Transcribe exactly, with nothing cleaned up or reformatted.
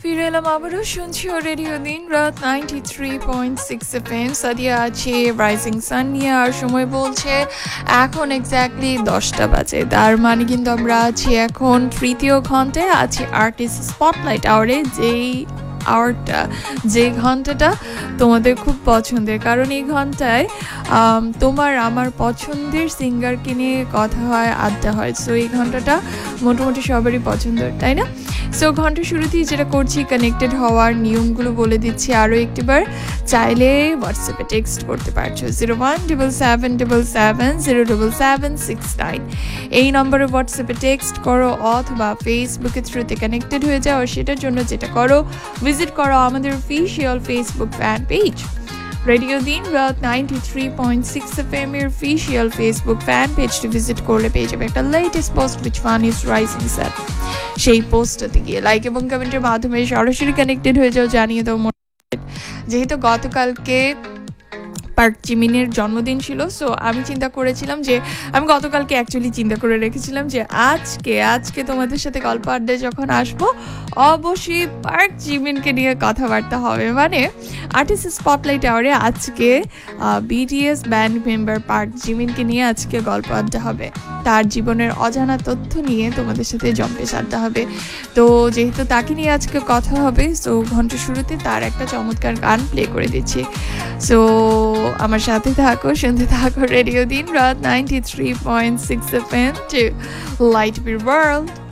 ফিরে এলাম আবারও, শুনছি ও রেডিও দিন রাত ninety three point six F M. Sadia আছে রাইজিং সান নিয়ে, আর সময় বলছে এখন এক্স্যাক্টলি দশটা বাজে। তার মানে কিন্তু আমরা আছি এখন তৃতীয় ঘন্টায়, আছি আর্টিস্ট স্পটলাইট আওয়ারে। যেই আওয়ারটা, যে ঘন্টাটা তোমাদের খুব পছন্দের, কারণ এই ঘন্টায় তোমার আমার পছন্দের সিঙ্গারকে নিয়ে কথা হয়, আড্ডা হয়। সো এই ঘন্টাটা মোটামুটি সবারই পছন্দের, তাই না? সো ঘন্টা শুরুতেই যেটা করছি, কানেক্টেড হওয়ার নিয়মগুলো বলে দিচ্ছি আরও একটিবার। চাইলে হোয়াটসঅ্যাপে টেক্সট করতে পারছো zero one double seven double seven zero double seven six nine. এই নম্বরে হোয়াটসঅ্যাপে টেক্সট করো, অথবা ফেসবুকের থ্রুতে কানেক্টেড হয়ে যাও। সেটার জন্য যেটা করো, ভিজিট করো আমাদের official Facebook fan page radio দিন রাত ninety three point six F M এর অফিসিয়াল ফেসবুক ফ্যান পেজটি ভিজিট করলে পেয়ে যাবে একটা latest post, which one is rising sir. সেই পোস্টটাতে গিয়ে লাইক এবং কমেন্টের মাধ্যমে সরাসরি কানেক্টেড হয়ে যাও, জানিয়ে দাও। যেহেতু গতকালকে পার্ক জিমিনের জন্মদিন ছিল, সো আমি চিন্তা করেছিলাম যে আমি গতকালকে অ্যাকচুয়ালি চিন্তা করে রেখেছিলাম যে আজকে আজকে তোমাদের সাথে গল্প আড্ডায় যখন আসবো, অবশ্যই পার্ক জিমিনকে নিয়ে কথাবার্তা হবে। মানে আর্টিস্ট স্পটলাইট আওয়ারে আজকে বিটিএস ব্যান্ড মেম্বার পার্ক জিমিনকে নিয়ে আজকে গল্প আড্ডা হবে। তার জীবনের অজানা তথ্য নিয়ে তোমাদের সাথে জম্পেশ আড্ডা হবে। তো যেহেতু তাকে নিয়ে আজকে কথা হবে, সো ঘন্টা শুরুতে তার একটা চমৎকার গান প্লে করে দিচ্ছি। সো আমার সাথে থাকো, শুনতে থাকো রেডিও দিন রাত ninety three point six F M two light বির ওয়ার্ল্ড।